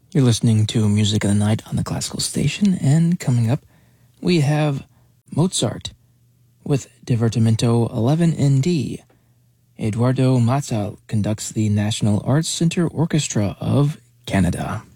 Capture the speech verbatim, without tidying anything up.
You're listening to Music of the Night on the Classical Station, and coming up, we have Mozart with Divertimento eleven in D. Eduardo Matal conducts the National Arts Centre Orchestra of Canada.